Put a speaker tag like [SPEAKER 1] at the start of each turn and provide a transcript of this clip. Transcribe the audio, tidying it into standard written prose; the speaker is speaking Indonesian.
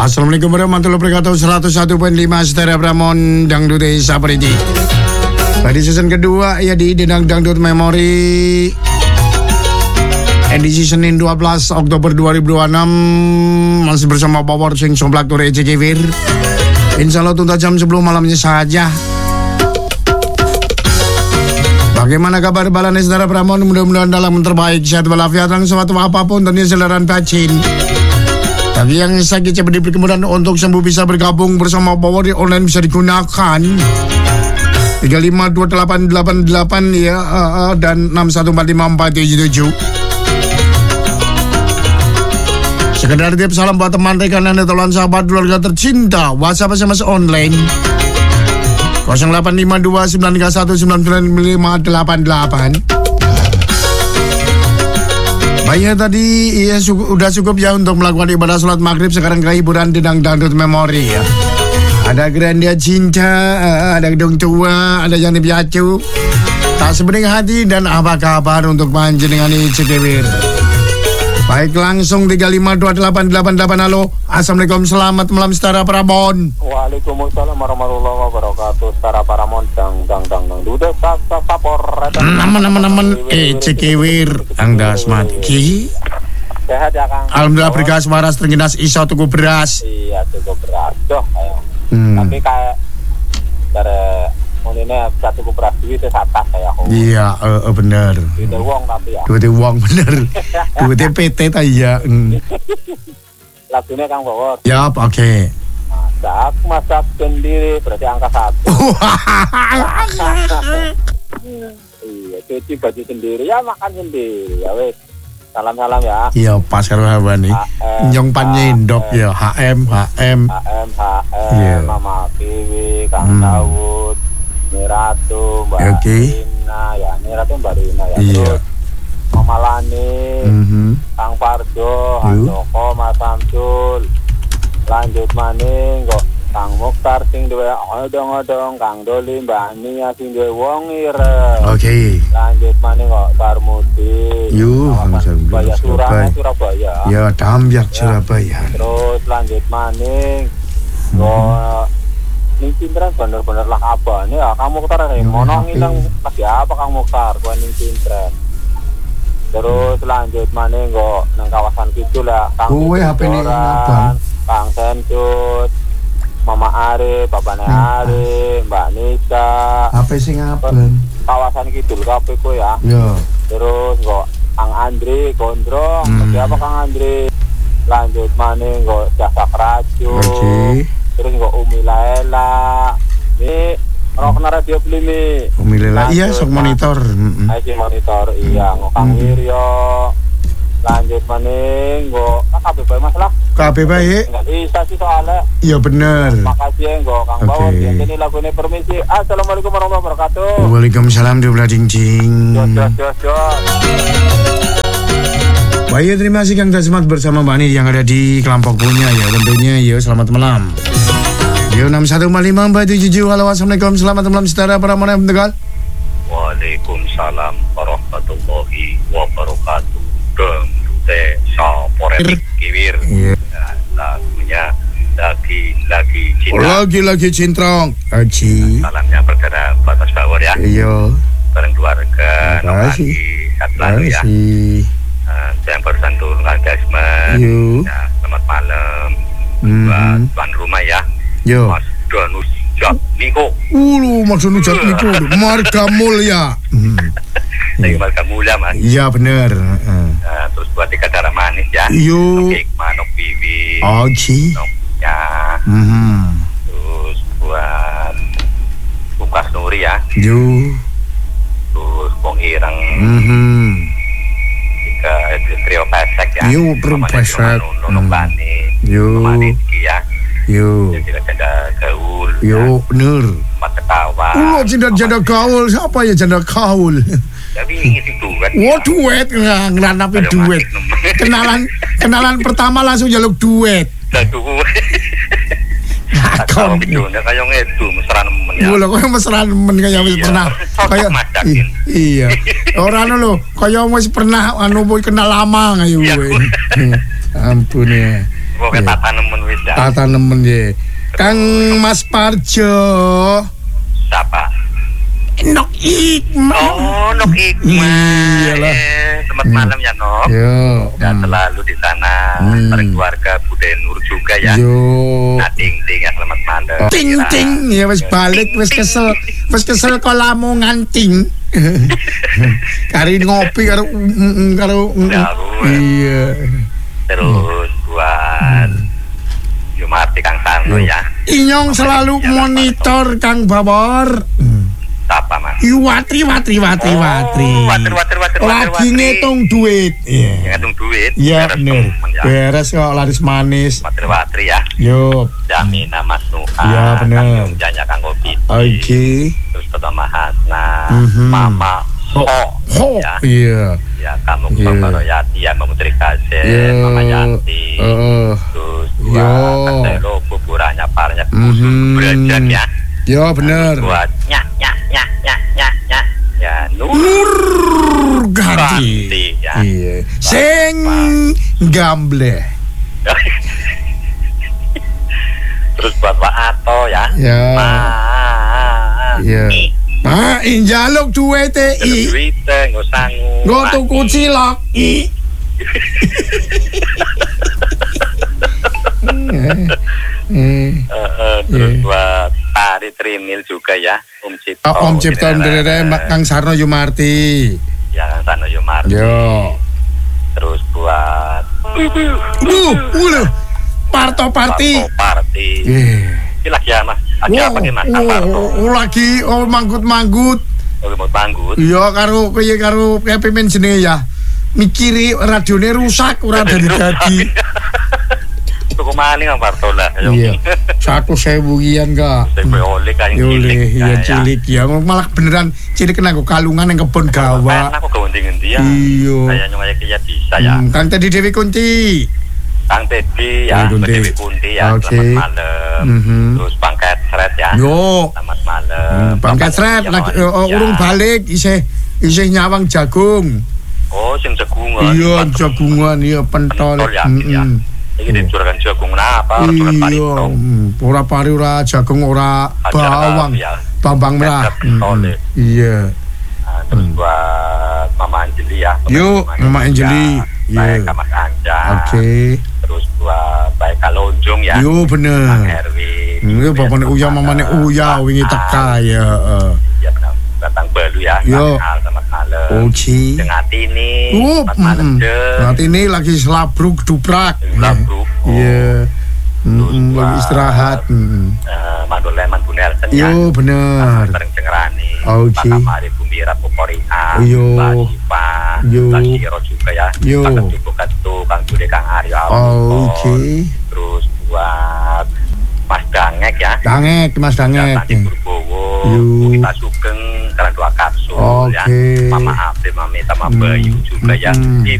[SPEAKER 1] Assalamualaikum warahmatullahi wabarakatuh. 101.5 Stereo Pramon Dangdut Sapriti. Pada season kedua ya di Denang Dangdut Memori edisi Senin 12 Oktober 2026 masih bersama Power Sing Somplak Tore Cekewir. Insya Allah tuntas jam 10 malamnya saja. Bagaimana kabar Balane Saudara Pramon? Mudah-mudahan dalam terbaik, sehat walafiat, suatu apapun tentunya seleran bacin. Bagi yang sakit cepat diberi kemudahan untuk sembuh bisa bergabung bersama Power di online bisa digunakan 352888 ya dan 6145477. Sekedar tips salam buat teman rekan Anda, teman sahabat keluarga tercinta. WhatsApp SMS online 085293199588. Baiknya tadi ya udah cukup ya untuk melakukan ibadah sholat maghrib. Sekarang ke hiburan Denang Dangdut Memori ya. Ada Grandia Cinta, ada Gedung Tua, ada Yang Piacu, Tak Sebening Hati, dan apa kabar untuk panjenengan Cekewir. Baik, langsung 352888. Halo, assalamualaikum, selamat malam Setara Pramon.
[SPEAKER 2] Waalaikumsalam warahmatullahi wabarakatuh. Setara Pramon dang dude sapor.
[SPEAKER 1] Naman Cekewir Anda semati.
[SPEAKER 2] Sehat ya Kang.
[SPEAKER 1] Alhamdulillah berkas waras terginas iso tuku beras.
[SPEAKER 2] Iya, tuku beras. Doh kayak. Tapi kayak dari ini satu beras duit satas kayak.
[SPEAKER 1] Iya, bener.
[SPEAKER 2] Duit uang tapi ya.
[SPEAKER 1] Duit uang bener. Duit PT ta iya.
[SPEAKER 2] Lagunya Kang Bawor.
[SPEAKER 1] Yap, oke.
[SPEAKER 2] Masak sendiri berarti angka 1. Iya, cuci baju sendiri ya, makan sendiri ya wes. Salam-salam ya.
[SPEAKER 1] Iya, pas karo Hawani. Nyong panyendok ya, HM.
[SPEAKER 2] Mama Kiwi, Kang Dawud, Miratu, Mbak Rina, ya Miratu Mbak Rina ya. Terus Mama Lani, Kang Pardo, Handoko, Mas Samsul. Lanjut maning kok Kang Mukhtar sing duwe odong-odong, Kang Doli, Mbak Nia sing duwe wong ire. Oke. Lanjut maning kok Sarmudi. Surabaya.
[SPEAKER 1] Ya, Dambiak Surabaya.
[SPEAKER 2] Terus lanjut maning kok ning Cintren bener-bener lah abane ya Kang Mukhtar ya. Mono ngilang lagi apa Kang Mukhtar kuwi ning Cintren. Terus lanjut maning kok nang kawasan kidul lah Kang. Kuwi HP-ne Abang. Kang Sencut, Mama Ari, Babane Ari, Mbak Nisa.
[SPEAKER 1] HP sing abang.
[SPEAKER 2] Kawasan kidul kabeh ku ya.
[SPEAKER 1] Iya.
[SPEAKER 2] Terus kok Kang Andri Gondrong, siapa Kang Andri? Lanjut maning kok Jasa Racun. Terus kok Umi Laila. Ini rokna radio Blimi.
[SPEAKER 1] Umi Laila. Iya, sok monitor.
[SPEAKER 2] Ayo monitor iya, kok Kang Wiryo. Lanjut maning kok kabeh bae masalah.
[SPEAKER 1] Kabeh bae.
[SPEAKER 2] Enggak bisa sih soalnya.
[SPEAKER 1] Iya bener.
[SPEAKER 2] Makasih engko Kang Bawor. Ini lagune permisi. Assalamualaikum warahmatullahi wabarakatuh.
[SPEAKER 1] Waalaikumsalam dubla ding.
[SPEAKER 2] Jos.
[SPEAKER 1] Baik, terima kasih Kang Dasmat bersama Mbak Ani yang ada di kelompok punya ya. Tentunya ya selamat malam. Yo 614547. Halo, assalamualaikum, selamat malam Setara Pramon yang Tegal.
[SPEAKER 3] Waalaikumsalam warahmatullahi wabarakatuh. Dangdut Saporetik Kiwir. Lagunya lagi cinta.
[SPEAKER 1] Lagi cintrong. Aji.
[SPEAKER 3] Salamnya perkara batas bawor ya.
[SPEAKER 1] Iya.
[SPEAKER 3] Bareng keluarga. Lagi satu lalu ya. Yang barusan turun Desmond. Ya, selamat malam. Buat tuan rumah ya.
[SPEAKER 1] Yo.
[SPEAKER 3] Mas Danus Jatmiko.
[SPEAKER 1] Mas Danus Jatmiko. Marga Mulia.
[SPEAKER 3] Lagi marga mulia Mas.
[SPEAKER 1] Iya bener.
[SPEAKER 3] Terus buat tiga darah manis ya.
[SPEAKER 1] Yo.
[SPEAKER 3] Manok Bibi.
[SPEAKER 1] Oji.
[SPEAKER 3] Noknya. Terus buat Bukas Nuri ya.
[SPEAKER 1] Yo.
[SPEAKER 3] Terus Bong Ireng. Tiga trio pesek ya.
[SPEAKER 1] Yo, trio pesek.
[SPEAKER 3] Nunung Bani.
[SPEAKER 1] Yo.
[SPEAKER 3] Manitki ya.
[SPEAKER 1] Yo.
[SPEAKER 3] Jadi janda gaul.
[SPEAKER 1] Yo, bener.
[SPEAKER 3] Mat ketawa.
[SPEAKER 1] Janda gaul. Siapa ya janda gaul?
[SPEAKER 3] Tapi itu duet.
[SPEAKER 1] Duet, ngelanapin duet. Kenalan pertama langsung jaluk duet.
[SPEAKER 3] Duet. Kau videonya kayak ngedu mesra nemen ya.
[SPEAKER 1] Lho kaya mesra nemen kaya wis pernah. Kaya iya. Ora ono lho, kaya wis pernah anu kenal lama kaya kowe. Ampun ya.
[SPEAKER 3] Pokoke tata nemen wis dah.
[SPEAKER 1] Tata nemen ye. Kang Mas Parjo.
[SPEAKER 3] Siapa?
[SPEAKER 1] Nok Ikma.
[SPEAKER 3] Oh, Nok Ikma.
[SPEAKER 1] Iyalah.
[SPEAKER 3] Selamat malam ya, Nok.
[SPEAKER 1] Yo.
[SPEAKER 3] Dan selalu di sana keluarga Bude Nur juga ya.
[SPEAKER 1] Yo.
[SPEAKER 3] Nah, ting ya selamat malam.
[SPEAKER 1] Ting ya wis balik wis kesel kok lamongan ting. Kari ngopi karo iya.
[SPEAKER 3] Terus buat Jumarti Kang Sarno ya.
[SPEAKER 1] Inyong selalu monitor Kang Babor.
[SPEAKER 3] Apa Mas?
[SPEAKER 1] Watri.
[SPEAKER 3] Water.
[SPEAKER 1] Lagi ngitung duit.
[SPEAKER 3] Iya. Ngitung duit.
[SPEAKER 1] Iya bener. Beres kok laris manis.
[SPEAKER 3] Watri ya.
[SPEAKER 1] Yo.
[SPEAKER 3] Jamina Mas Nuha.
[SPEAKER 1] Iya bener.
[SPEAKER 3] Janya Kang Kopi.
[SPEAKER 1] Oke.
[SPEAKER 3] Terus Tama Hasna, Mama Ho. Ya.
[SPEAKER 1] Iya.
[SPEAKER 3] Ya kamu Bapak Royati ya Putri Kasen, Mama Yanti. Terus Katelo buburannya parnya belajar ya.
[SPEAKER 1] Yo bener.
[SPEAKER 3] Buat nyak. Ya
[SPEAKER 1] Nur ganti.
[SPEAKER 3] Ya.
[SPEAKER 1] Iya. Sing gamble.
[SPEAKER 3] Terus buat Pak Ato ya.
[SPEAKER 1] Ya.
[SPEAKER 3] Iya.
[SPEAKER 1] Injaluk duwite i.
[SPEAKER 3] Duwite nggo sangu.
[SPEAKER 1] Nggo tuku cilok i.
[SPEAKER 3] Terus buat Ari Trimil juga ya, Cipto.
[SPEAKER 1] Om Cipto Ndrere Kang Sarno Yumarti.
[SPEAKER 3] Ya Kang Sarno Yumarti.
[SPEAKER 1] Yo.
[SPEAKER 3] Terus buat
[SPEAKER 1] Parto Parti.
[SPEAKER 3] Ini lagi ya Mas. Lagi apa nih Mas?
[SPEAKER 1] Lagi manggut-manggut.
[SPEAKER 3] Manggut.
[SPEAKER 1] Iya karo pimen jenenge ya. Mikiri radione rusak ora dadi.
[SPEAKER 3] Tuku maning Kang Parto lah.
[SPEAKER 1] Iya. 1.000 kian ka.
[SPEAKER 3] Oleh kan
[SPEAKER 1] cilik ya. Malah beneran cilik kena kalungan yang kebon gawa.
[SPEAKER 3] Aku ngendi-ngendi ya.
[SPEAKER 1] Iya.
[SPEAKER 3] Kayaknya kayak bisa ya.
[SPEAKER 1] Kang Teddy Dewi Kunti.
[SPEAKER 3] Kang Teddy ya, Dewi Kunti ya. Selamat malam. Terus Bang Ketsret ya.
[SPEAKER 1] Yo.
[SPEAKER 3] Selamat malam.
[SPEAKER 1] Bang Ketsret lagi urung balik isih nyawang jagung.
[SPEAKER 3] Oh, sing jagungan.
[SPEAKER 1] Iya, jagungan iya pentol.
[SPEAKER 3] Iki dicurahkan jagung apa?
[SPEAKER 1] Iya, ora pari ora jagung ora bawang. Bawang merah. Iya.
[SPEAKER 3] Terus buat Mama Anjeli ya.
[SPEAKER 1] Yuk, Mama Anjeli.
[SPEAKER 3] Baik Mas Anja.
[SPEAKER 1] Oke.
[SPEAKER 3] Terus buat Baik Kalonjong ya.
[SPEAKER 1] Yo bener.
[SPEAKER 3] Bang Erwin.
[SPEAKER 1] Iya, bapakne Uya, mamane Uya wingi teka ya.
[SPEAKER 3] Iya benar. Datang baru ya.
[SPEAKER 1] Yo.
[SPEAKER 3] Selamat malam.
[SPEAKER 1] Oci.
[SPEAKER 3] Dengan ini. Selamat malam.
[SPEAKER 1] Dengan ini lagi selabruk duprak.
[SPEAKER 3] Selabruk.
[SPEAKER 1] Iya. Lagi istirahat.
[SPEAKER 3] Mandoleman Bu Nelson ya.
[SPEAKER 1] Yo bener.
[SPEAKER 3] Bareng Cengerani.
[SPEAKER 1] Oci.
[SPEAKER 3] Pak Kamari Bumira Pukoriha.
[SPEAKER 1] Yo.
[SPEAKER 3] Mbak Siva. Mbak Siro juga ya.
[SPEAKER 1] Yo.
[SPEAKER 3] Kang Tuku Kang Bude Kang Aryo.
[SPEAKER 1] Oke.
[SPEAKER 3] Terus buat Mas Dangek ya.
[SPEAKER 1] Mas Dangek.
[SPEAKER 3] Tadi Purbowo. Kita Sugeng. Kalian 2 kapsul ya. Mama Afri, Mami sama Bayu juga ya.